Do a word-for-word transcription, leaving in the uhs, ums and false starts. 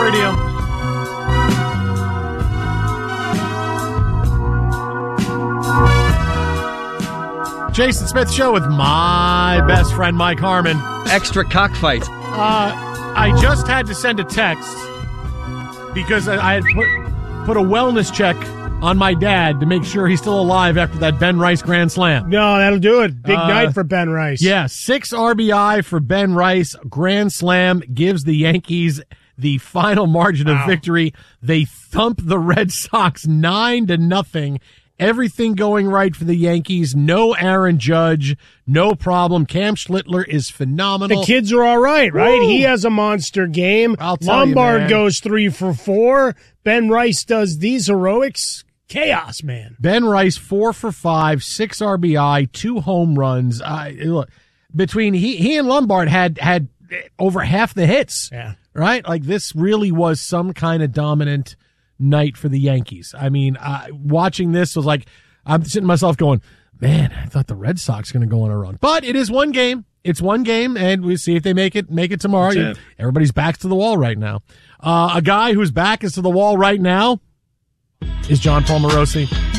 Iridium. Jason Smith Show with my best friend, Mike Harmon. Extra cockfight. Uh, I just had to send a text because I, I had put, put a wellness check on my dad to make sure he's still alive after that Ben Rice grand slam. No, that'll do it. Big Uh, night for Ben Rice. Yeah, six R B I for Ben Rice. Grand slam gives the Yankees the final margin of Wow. victory. They thump the Red Sox nine to nothing. Everything going right for the Yankees. No Aaron Judge. No problem. Cam Schlittler is phenomenal. The kids are all right, right? Woo. He has a monster game. I'll tell you, Lombard man. goes three for four. Ben Rice does these heroics. Chaos, man. Ben Rice, four for five, six R B I, two home runs. Uh, look, between he he and Lombard had had over half the hits. Yeah. Right? Like, this really was some kind of dominant night for the Yankees. I mean, uh, watching this was like, I'm sitting to myself going, man, I thought the Red Sox were going to go on a run. But it is one game. It's one game, and we'll see if they make it make it tomorrow. That's it. Everybody's back to the wall right now. Uh, a guy whose back is to the wall right now is John Paul Morosi.